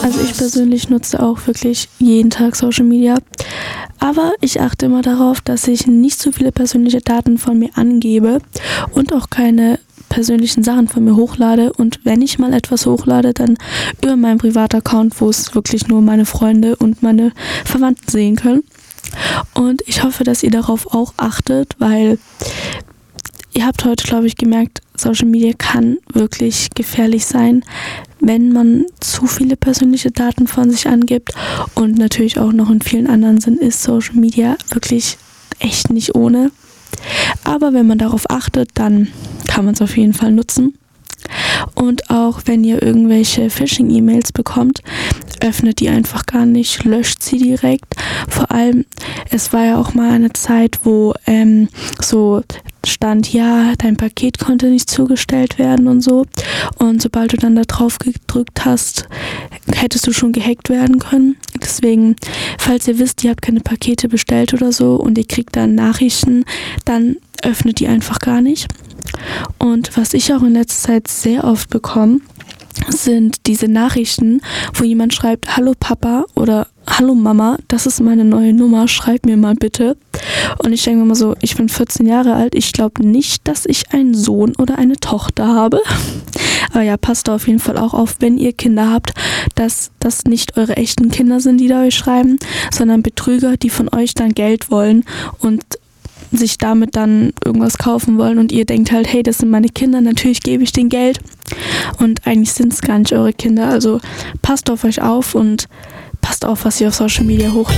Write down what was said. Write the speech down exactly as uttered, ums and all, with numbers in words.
Also ich persönlich nutze auch wirklich jeden Tag Social Media, aber ich achte immer darauf, dass ich nicht zu viele persönliche Daten von mir angebe und auch keine persönlichen Sachen von mir hochlade, und wenn ich mal etwas hochlade, dann über meinen Privataccount, wo es wirklich nur meine Freunde und meine Verwandten sehen können. Und ich hoffe, dass ihr darauf auch achtet, weil ihr habt heute, glaube ich, gemerkt, Social Media kann wirklich gefährlich sein, wenn man zu viele persönliche Daten von sich angibt, und natürlich auch noch in vielen anderen Sinn ist Social Media wirklich echt nicht ohne. Aber wenn man darauf achtet, dann kann man es auf jeden Fall nutzen. Und auch wenn ihr irgendwelche Phishing-E-Mails bekommt, öffnet die einfach gar nicht, löscht sie direkt. Vor allem, es war ja auch mal eine Zeit, wo ähm, so stand, ja, dein Paket konnte nicht zugestellt werden und so. Und sobald du dann da drauf gedrückt hast, hättest du schon gehackt werden können. Deswegen, falls ihr wisst, ihr habt keine Pakete bestellt oder so und ihr kriegt dann Nachrichten, dann öffnet die einfach gar nicht. Und was ich auch in letzter Zeit sehr oft bekomme, sind diese Nachrichten, wo jemand schreibt, hallo Papa oder hallo Mama, das ist meine neue Nummer, schreib mir mal bitte. Und ich denke mir mal so, ich bin vierzehn Jahre alt, ich glaube nicht, dass ich einen Sohn oder eine Tochter habe. Aber ja, passt da auf jeden Fall auch auf, wenn ihr Kinder habt, dass das nicht eure echten Kinder sind, die da euch schreiben, sondern Betrüger, die von euch dann Geld wollen und sich damit dann irgendwas kaufen wollen, und ihr denkt halt, hey, das sind meine Kinder, natürlich gebe ich denen Geld, und eigentlich sind es gar nicht eure Kinder. Also passt auf euch auf und passt auf, was ihr auf Social Media hochladet.